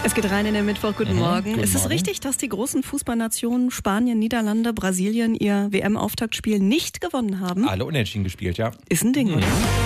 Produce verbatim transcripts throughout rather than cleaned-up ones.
Es geht rein in den Mittwoch. Guten Mhm, Morgen. guten Ist es Morgen. richtig, dass die großen Fußballnationen Spanien, Niederlande, Brasilien ihr W M-Auftaktspiel nicht gewonnen haben? Alle unentschieden gespielt, ja. Ist ein Ding, oder?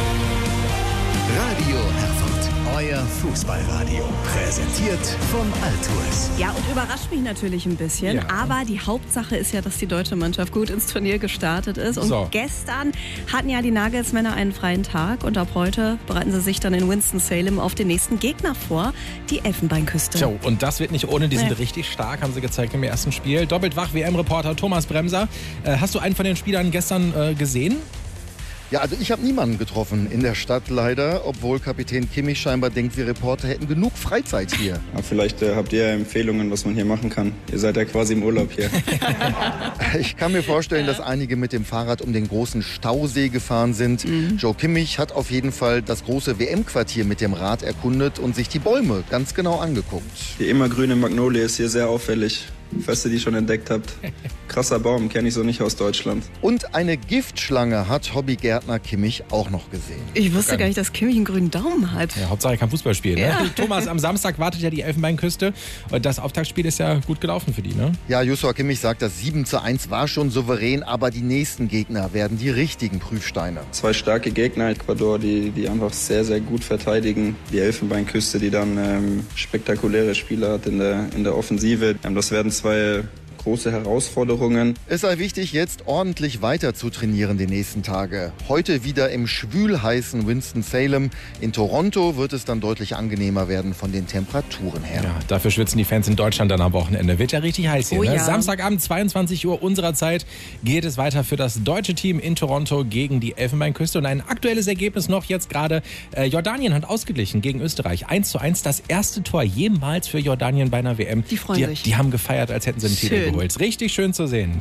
Radio Herford, euer Fußballradio. Präsentiert vom Altours. Ja, und überrascht mich natürlich ein bisschen. Ja. Aber die Hauptsache ist ja, dass die deutsche Mannschaft gut ins Turnier gestartet ist. Und So. gestern hatten ja die Nagelsmänner einen freien Tag. Und ab heute bereiten sie sich dann in Winston-Salem auf den nächsten Gegner vor, die Elfenbeinküste. So, und das wird nicht ohne, die sind Nee. richtig stark, haben sie gezeigt im ersten Spiel. Doppelt wach W M-Reporter Thomas Bremser. Äh, hast du einen von den Spielern gestern äh, gesehen? Ja, also ich habe niemanden getroffen in der Stadt leider, obwohl Kapitän Kimmich scheinbar denkt, wir Reporter hätten genug Freizeit hier. Ja, vielleicht äh, habt ihr ja Empfehlungen, was man hier machen kann. Ihr seid ja quasi im Urlaub hier. Ich kann mir vorstellen, dass einige mit dem Fahrrad um den großen Stausee gefahren sind. Mhm. Joe Kimmich hat auf jeden Fall das große W M-Quartier mit dem Rad erkundet und sich die Bäume ganz genau angeguckt. Die immergrüne Magnolie ist hier sehr auffällig. Falls ihr die schon entdeckt habt. Krasser Baum, kenne ich so nicht aus Deutschland. Und eine Giftschlange hat Hobbygärtner Kimmich auch noch gesehen. Ich wusste gar nicht, dass Kimmich einen grünen Daumen hat. Ja, Hauptsache er kann Fußball spielen. Ne? Ja. Thomas, am Samstag wartet ja die Elfenbeinküste. Und das Auftaktspiel ist ja gut gelaufen für die, ne? Ja, Joshua Kimmich sagt, das sieben zu eins war schon souverän, aber die nächsten Gegner werden die richtigen Prüfsteine. Zwei starke Gegner, Ecuador, die, die einfach sehr, sehr gut verteidigen. Die Elfenbeinküste, die dann ähm, spektakuläre Spieler hat in der, in der Offensive. Ähm, das werden zwei große Herausforderungen. Es sei wichtig, jetzt ordentlich weiter zu trainieren die nächsten Tage. Heute wieder im schwülheißen Winston-Salem. In Toronto wird es dann deutlich angenehmer werden von den Temperaturen her. Ja, dafür schwitzen die Fans in Deutschland dann am Wochenende. Wird ja richtig heiß hier. Oh ne? ja. Samstagabend, zweiundzwanzig Uhr unserer Zeit, geht es weiter für das deutsche Team in Toronto gegen die Elfenbeinküste. Und ein aktuelles Ergebnis noch jetzt gerade. Äh, Jordanien hat ausgeglichen gegen Österreich. eins zu eins, das erste Tor jemals für Jordanien bei einer W M. Die freuen die, sich. Die haben gefeiert, als hätten sie einen Titel Schön. geholt. Richtig schön zu sehen.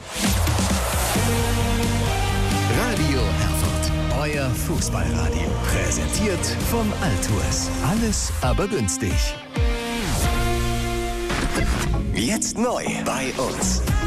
Radio Herford, euer Fußballradio. Präsentiert vom Altours. Alles aber günstig. Jetzt neu bei uns.